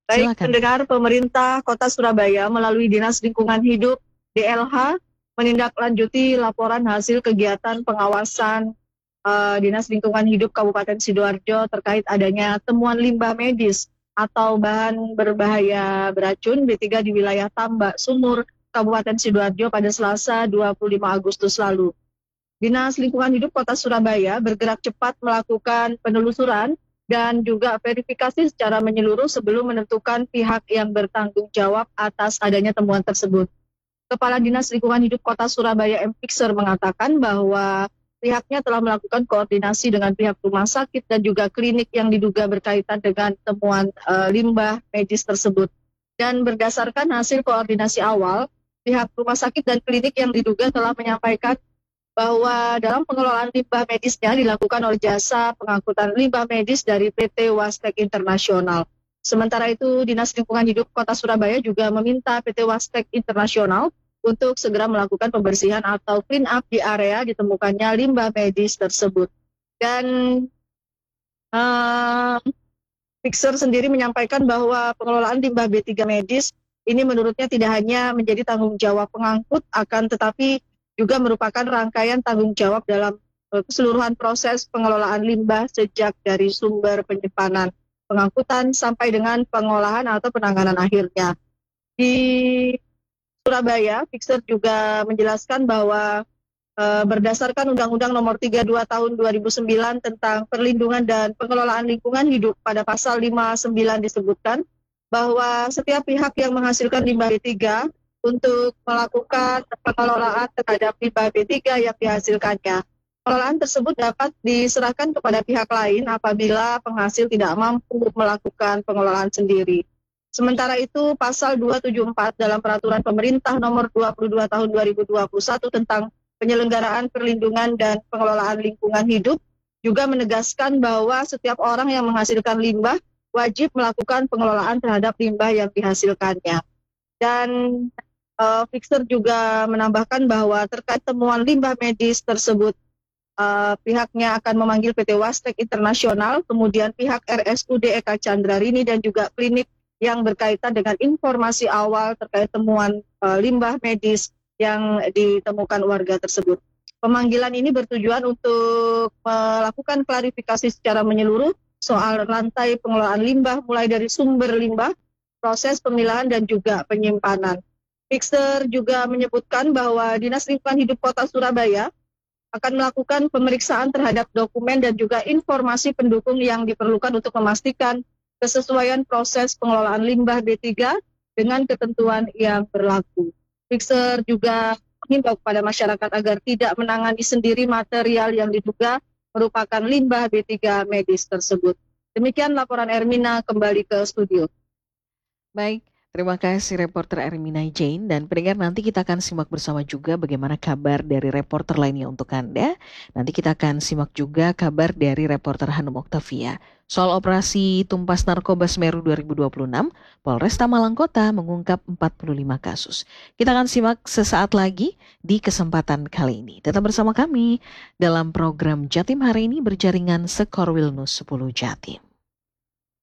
Baik Silakan. pendengar, pemerintah Kota Surabaya melalui Dinas Lingkungan Hidup DLH menindaklanjuti laporan hasil kegiatan pengawasan Dinas Lingkungan Hidup Kabupaten Sidoarjo terkait adanya temuan limbah medis atau bahan berbahaya beracun B3 di wilayah Tambak Sumur, Kabupaten Sidoarjo pada Selasa 25 Agustus lalu. Dinas Lingkungan Hidup Kota Surabaya bergerak cepat melakukan penelusuran dan juga verifikasi secara menyeluruh sebelum menentukan pihak yang bertanggung jawab atas adanya temuan tersebut. Kepala Dinas Lingkungan Hidup Kota Surabaya M. Fixer mengatakan bahwa pihaknya telah melakukan koordinasi dengan pihak rumah sakit dan juga klinik yang diduga berkaitan dengan temuan limbah medis tersebut. Dan berdasarkan hasil koordinasi awal, pihak rumah sakit dan klinik yang diduga telah menyampaikan bahwa dalam pengelolaan limbah medisnya dilakukan oleh jasa pengangkutan limbah medis dari PT Wastek Internasional. Sementara itu, Dinas Lingkungan Hidup Kota Surabaya juga meminta PT Wastek Internasional untuk segera melakukan pembersihan atau clean up di area ditemukannya limbah medis tersebut. Dan Fixer sendiri menyampaikan bahwa pengelolaan limbah B3 medis ini menurutnya tidak hanya menjadi tanggung jawab pengangkut, akan tetapi juga merupakan rangkaian tanggung jawab dalam keseluruhan proses pengelolaan limbah sejak dari sumber penyimpanan, pengangkutan sampai dengan pengolahan atau penanganan akhirnya. Di Surabaya, Fixer juga menjelaskan bahwa berdasarkan Undang-Undang Nomor 32 Tahun 2009 tentang Perlindungan dan Pengelolaan Lingkungan Hidup pada Pasal 59 disebutkan bahwa setiap pihak yang menghasilkan limbah B3 untuk melakukan pengelolaan terhadap limbah B3 yang dihasilkannya. Pengelolaan tersebut dapat diserahkan kepada pihak lain apabila penghasil tidak mampu melakukan pengelolaan sendiri. Sementara itu, Pasal 274 dalam Peraturan Pemerintah Nomor 22 Tahun 2021 tentang Penyelenggaraan Perlindungan dan Pengelolaan Lingkungan Hidup juga menegaskan bahwa setiap orang yang menghasilkan limbah wajib melakukan pengelolaan terhadap limbah yang dihasilkannya. Dan Fixer juga menambahkan bahwa terkait temuan limbah medis tersebut, pihaknya akan memanggil PT Wastek Internasional, kemudian pihak RSUD Eka Candrarini dan juga klinik yang berkaitan dengan informasi awal terkait temuan limbah medis yang ditemukan warga tersebut. Pemanggilan ini bertujuan untuk melakukan klarifikasi secara menyeluruh soal rantai pengelolaan limbah mulai dari sumber limbah, proses pemilahan dan juga penyimpanan. Fixer juga menyebutkan bahwa Dinas Lingkungan Hidup Kota Surabaya akan melakukan pemeriksaan terhadap dokumen dan juga informasi pendukung yang diperlukan untuk memastikan kesesuaian proses pengelolaan limbah B3 dengan ketentuan yang berlaku. Fixer juga mengimbau kepada masyarakat agar tidak menangani sendiri material yang diduga merupakan limbah B3 medis tersebut. Demikian laporan Ermina, kembali ke studio. Baik, terima kasih reporter Ermina Jane, dan pendengar, nanti kita akan simak bersama juga bagaimana kabar dari reporter lainnya untuk Anda. Nanti kita akan simak juga kabar dari reporter Hanum Oktavia. Soal operasi Tumpas Narkoba Semeru 2026, Polresta Malang Kota mengungkap 45 kasus. Kita akan simak sesaat lagi di kesempatan kali ini. Tetap bersama kami dalam program Jatim hari ini berjaringan Sekor Wilnus 10 Jatim.